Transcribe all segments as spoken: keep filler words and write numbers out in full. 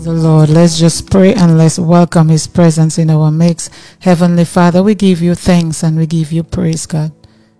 Praise the Lord. Let's just pray and let's welcome His presence in our midst. Heavenly Father, we give you thanks and we give you praise, God.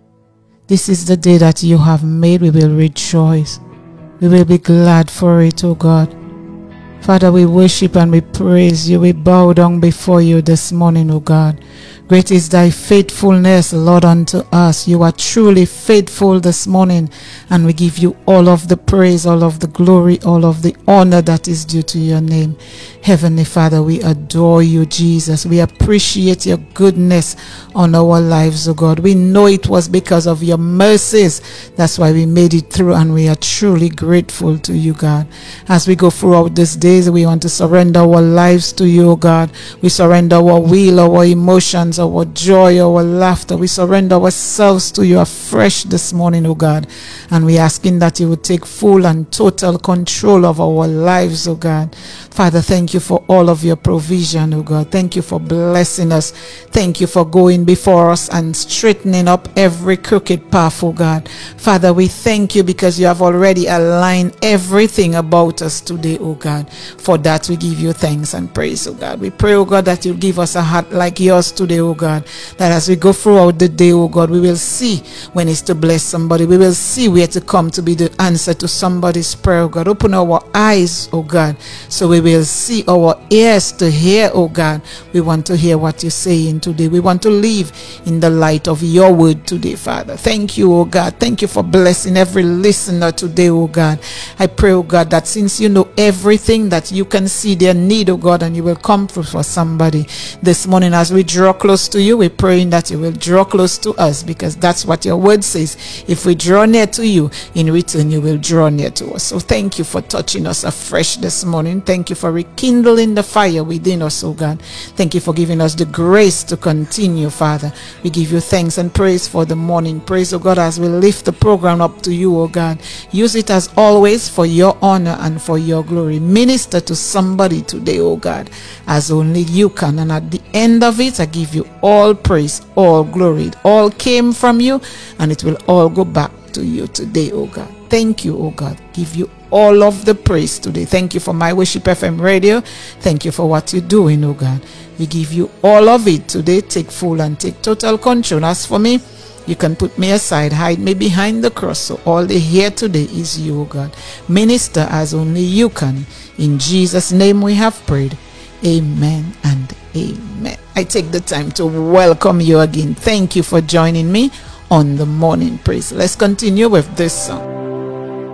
This is the day that you have made. We will rejoice. We will be glad for it, O God. Father, we worship and we praise you. We bow down before you this morning, O God. Great is thy faithfulness, Lord, unto us. You are truly faithful this morning, and we give you all of the praise, all of the glory, all of the honor that is due to your name. Heavenly Father, we adore you, Jesus. We appreciate your goodness on our lives, O God. We know it was because of your mercies. That's why we made it through, and we are truly grateful to you, God. As we go throughout this day, we want to surrender our lives to you, O God. We surrender our will, our emotions, our joy, our laughter. We surrender ourselves to you afresh this morning, O God. And we asking that you would take full and total control of our lives, O God. Father, thank you for all of your provision, O God. Thank you for blessing us. Thank you for going before us and straightening up every crooked path, O God. Father, we thank you because you have already aligned everything about us today, O God. For that we give you thanks and praise, O God. We pray, O God, that you give us a heart like yours today, O God. That as we go throughout the day, O God, we will see when it's to bless somebody. We will see where to come to be the answer to somebody's prayer, O God. Open our eyes, O God, so we will see, our ears to hear, O God. We want to hear what you're saying today. We want to live in the light of your word today, Father. Thank you, O God. Thank you for blessing every listener today, O God. I pray, O God, that since you know everything, that you can see their need, oh God, and you will come through for somebody this morning. As we draw close to you, we're praying that you will draw close to us, because that's what your word says. If we draw near to you, in return you will draw near to us. So thank you for touching us afresh this morning. Thank you for rekindling the fire within us, oh God. Thank you for giving us the grace to continue, Father. We give you thanks and praise for the morning. Praise, oh God, as we lift the program up to you, oh God. Use it as always for your honor and for your glory. Minister to somebody today, oh God, as only you can. And at the end of it, I give you all praise, all glory. It all came from you, and it will all go back to you today, oh God. Thank you, oh God. Give you all of the praise today. Thank you for My Worship F M radio. Thank you for what you're doing, oh God. We give you all of it today. Take full and take total control. As for me, you can put me aside, hide me behind the cross. So all they hear today is you, oh God. Minister as only you can. In Jesus' name we have prayed. Amen and amen. I take the time to welcome you again. Thank you for joining me on the morning praise. Let's continue with this song.